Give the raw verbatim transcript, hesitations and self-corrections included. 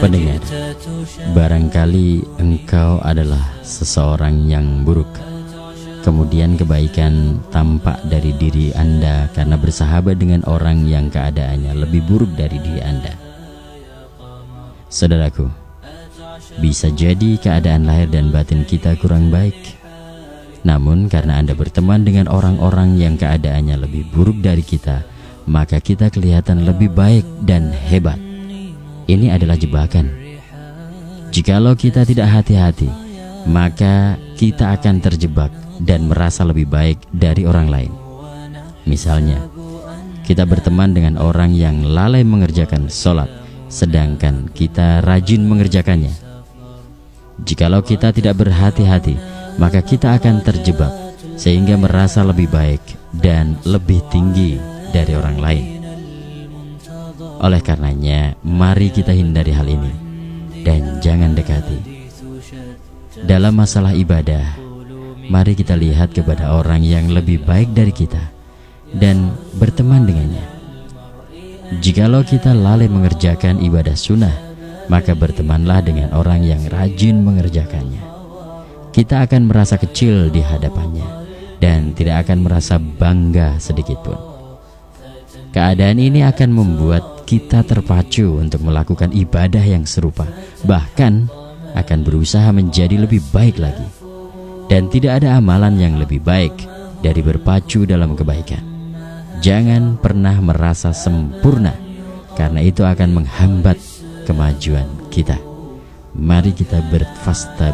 Pendengar, barangkali engkau adalah seseorang yang buruk. Kemudian kebaikan tampak dari diri Anda karena bersahabat dengan orang yang keadaannya lebih buruk dari diri Anda. Saudaraku, bisa jadi keadaan lahir dan batin kita kurang baik. Namun karena Anda berteman dengan orang-orang yang keadaannya lebih buruk dari kita, maka kita kelihatan lebih baik dan hebat. Ini adalah jebakan. Jikalau kita tidak hati-hati, maka kita akan terjebak dan merasa lebih baik dari orang lain. Misalnya, kita berteman dengan orang yang lalai mengerjakan sholat, sedangkan kita rajin mengerjakannya. Jikalau kita tidak berhati-hati, maka kita akan terjebak sehingga merasa lebih baik dan lebih tinggi dari orang lain. Oleh karenanya, mari kita hindari hal ini dan jangan dekati. Dalam masalah ibadah, mari kita lihat kepada orang yang lebih baik dari kita dan berteman dengannya. Jikalau kita lalai mengerjakan ibadah sunnah, maka bertemanlah dengan orang yang rajin mengerjakannya. Kita akan merasa kecil di hadapannya dan tidak akan merasa bangga sedikitpun. Keadaan ini akan membuat kita terpacu untuk melakukan ibadah yang serupa, bahkan akan berusaha menjadi lebih baik lagi. Dan tidak ada amalan yang lebih baik dari berpacu dalam kebaikan. Jangan pernah merasa sempurna, karena itu akan menghambat kemajuan kita. Mari kita berfasta